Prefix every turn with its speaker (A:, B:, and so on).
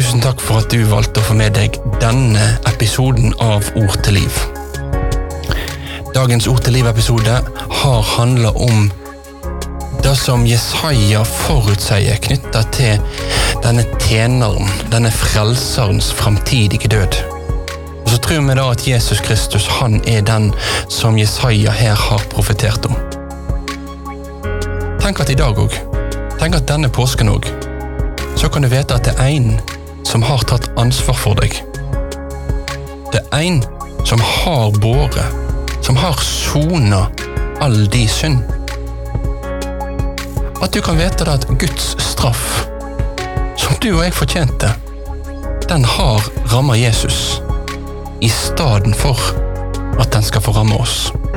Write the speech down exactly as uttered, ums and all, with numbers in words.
A: Tusen takk for at du valgte å få med deg denne episoden av Ord til liv. Dagens Ord til liv-episode har handlet om det som Jesaja forutsier knyttet til denne tjeneren, denne frelserens fremtidige død. Og så tror vi da at Jesus Kristus, han er den som Jesaja her har profetert om. Tenk at i dag også, tenk at denne påsken også, så kan du vite at det er en som har tatt ansvar for deg. Det er en som har båret, som har sonet all de synd. At du kan vite at Guds straff, som du og jeg fortjente, den har rammet Jesus, i stedet for at den skal få ramme oss.